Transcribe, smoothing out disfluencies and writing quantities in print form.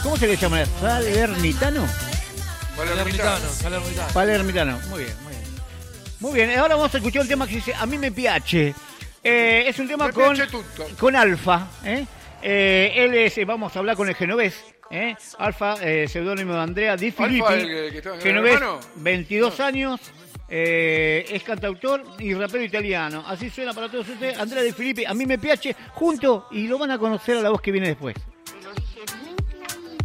¿Cómo se le llama? ¿Salernitano? Palermitano. Muy bien, muy bien. Muy bien, ahora vamos a escuchar un tema que dice A mí me piace. Es un tema con Alfa. Él es, vamos a hablar con el genovés. Alfa, seudónimo de Andrea Di Filippi. Genovés, 22 años. Es cantautor y rapero italiano. Así suena para todos ustedes. Andrea Di Filippi, A mí me piace, junto, y lo van a conocer a la voz que viene después.